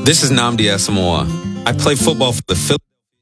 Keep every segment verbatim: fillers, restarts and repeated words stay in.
This is Nnamdi Asamoah. I play football for the Philly.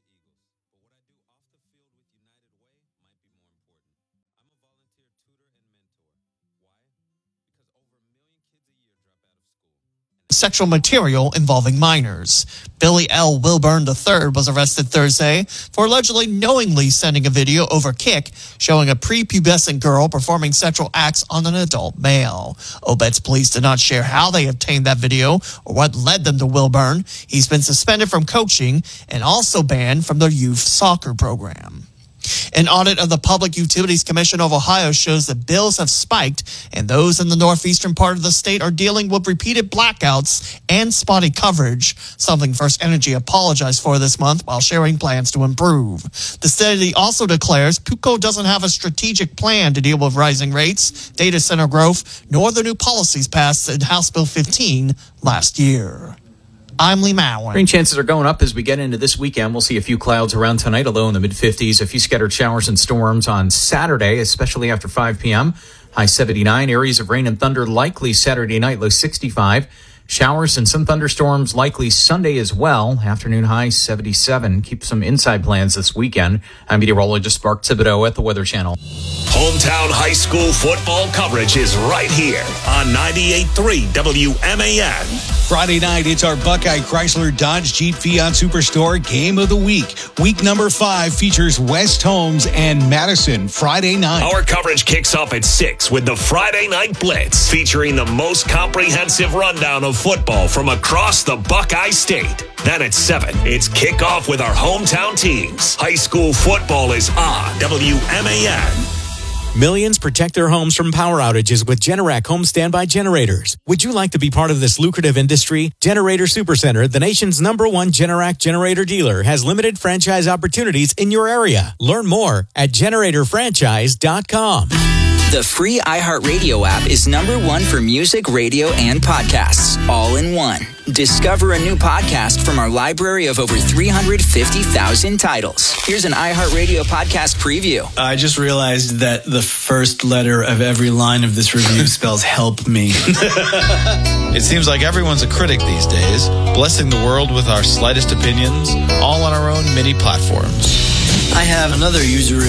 Sexual material involving minors. Billy L. Wilburn the third was arrested Thursday for allegedly knowingly sending a video over Kik showing a prepubescent girl performing sexual acts on an adult male. Obetz police did not share how they obtained that video or what led them to Wilburn. He's been suspended from coaching and also banned from their youth soccer program. An audit of the Public Utilities Commission of Ohio shows that bills have spiked, and those in the northeastern part of the state are dealing with repeated blackouts and spotty coverage, something First Energy apologized for this month while sharing plans to improve. The study also declares PUCO doesn't have a strategic plan to deal with rising rates, data center growth, nor the new policies passed in House Bill fifteen last year. I'm Lee Mowen. Rain chances are going up as we get into this weekend. We'll see a few clouds around tonight, a low in the mid-fifties, a few scattered showers and storms on Saturday, especially after five p.m. High seventy-nine, areas of rain and thunder likely Saturday night, low sixty-five. Showers and some thunderstorms likely Sunday as well. Afternoon high seventy-seven. Keep some inside plans this weekend. I'm meteorologist Mark Thibodeau at the Weather Channel. Hometown high school football coverage is right here on ninety-eight point three W M A N. Friday night, it's our Buckeye Chrysler Dodge Jeep Fiat Superstore Game of the Week. Week number five features West Holmes and Madison Friday night. Our coverage kicks off at six with the Friday Night Blitz, featuring the most comprehensive rundown of football from across the Buckeye State. Then at seven, it's kickoff with our hometown teams. High school football is on W M A N. Millions protect their homes from power outages with Generac home standby generators. Would you like to be part of this lucrative industry? Generator Supercenter, the nation's number one Generac generator dealer, has limited franchise opportunities in your area. Learn more at generator franchise dot com. The free iHeartRadio app is number one for music, radio, and podcasts, all in one. Discover a new podcast from our library of over three hundred fifty thousand titles. Here's an iHeartRadio podcast preview. I just realized that the first letter of every line of this review spells help me. It seems like everyone's a critic these days, blessing the world with our slightest opinions, all on our own mini platforms. I have another user